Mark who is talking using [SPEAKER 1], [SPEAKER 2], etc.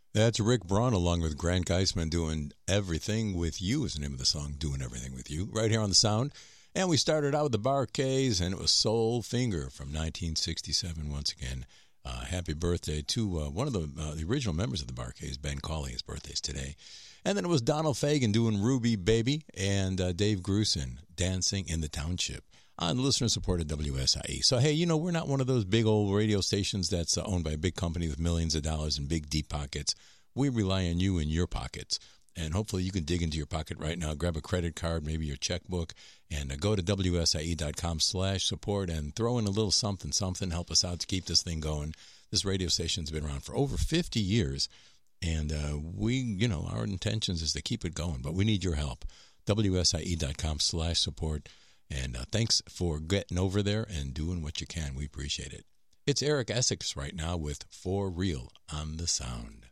[SPEAKER 1] That's Rick Braun along with Grant Geisman doing Everything With You is the name of the song, Doing Everything With You, right here on the Sound. And we started out with the Bar-Kays, and it was Soul Finger from 1967 once again. Happy birthday to one of the original members of the Bar-Kays, Ben Cauley. His birthday's today. And then it was Donald Fagen doing Ruby Baby, and Dave Grusin, Dancing in the Township, on listener-supported WSIE. So, hey, you know, we're not one of those big old radio stations that's owned by a big company with millions of dollars and big, deep pockets. We rely on you and your pockets. And hopefully you can dig into your pocket right now, grab a credit card, maybe your checkbook, and go to WSIE.com/support and throw in a little something, help us out to keep this thing going. This radio station's been around for over 50 years, and our intentions is to keep it going, but we need your help. WSIE.com/support. And thanks for getting over there and doing what you can. We appreciate it. It's Eric Essex right now with For Real on the Sound.